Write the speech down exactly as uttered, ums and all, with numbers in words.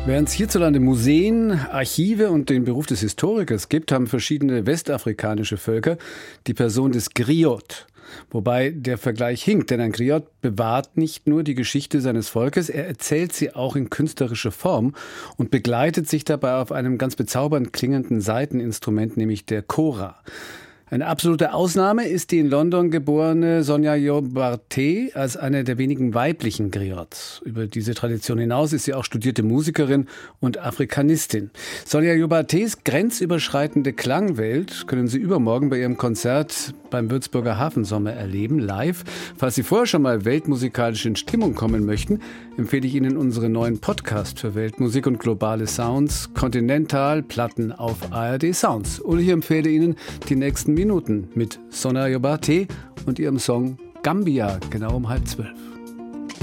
Während es hierzulande Museen, Archive und den Beruf des Historikers gibt, haben verschiedene westafrikanische Völker die Person des Griot. Wobei der Vergleich hinkt, denn ein Griot bewahrt nicht nur die Geschichte seines Volkes, er erzählt sie auch in künstlerischer Form und begleitet sich dabei auf einem ganz bezaubernd klingenden Saiteninstrument, nämlich der Kora. Eine absolute Ausnahme ist die in London geborene Sonia Jobarteh als eine der wenigen weiblichen Griots. Über diese Tradition hinaus ist sie auch studierte Musikerin und Afrikanistin. Sonia Jobartehs grenzüberschreitende Klangwelt können Sie übermorgen bei ihrem Konzert beim Würzburger Hafensommer erleben, live. Falls Sie vorher schon mal weltmusikalisch in Stimmung kommen möchten, empfehle ich Ihnen unseren neuen Podcast für Weltmusik und globale Sounds, Continental Platten auf A R D Sounds. Und ich empfehle Ihnen die nächsten Minuten mit Sonia Jobarteh und ihrem Song Gambia, genau um halb zwölf.